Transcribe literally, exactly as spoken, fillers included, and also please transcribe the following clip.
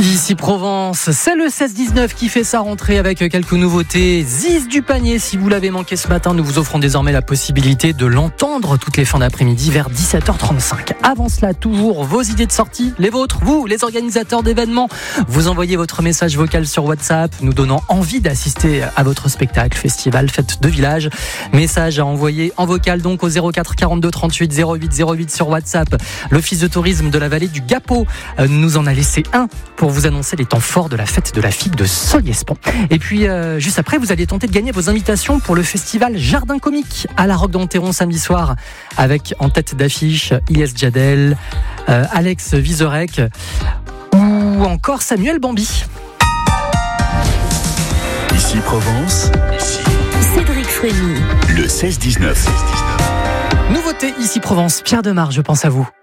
Ici Provence, c'est le seize dix-neuf qui fait sa rentrée avec quelques nouveautés. Ziz du panier, si vous l'avez manqué ce matin, nous vous offrons désormais la possibilité de l'entendre toutes les fins d'après-midi vers dix-sept heures trente-cinq. Avant cela, toujours vos idées de sortie, les vôtres, vous, les organisateurs d'événements. Vous envoyez votre message vocal sur WhatsApp, nous donnant envie d'assister à votre spectacle, festival, fête de village. Message à envoyer en vocal donc au zéro quatre quarante-deux trente-huit zéro huit zéro huit sur WhatsApp. L'Office de tourisme de la vallée du Gapot nous en a laissé un pour vous annoncer les temps forts de la fête de la figue de Solliès-Pont. Et puis, euh, juste après, vous alliez tenter de gagner vos invitations pour le festival Jardin Comique à la Roque d'Enterron samedi soir, avec en tête d'affiche Ilyes Djadel, euh, Alex Vizorek ou encore Samuel Bambi. Ici Provence, ici Cédric Frémy. Le seize dix-neuf. Nouveauté Ici Provence, Pierre Demar, je pense à vous.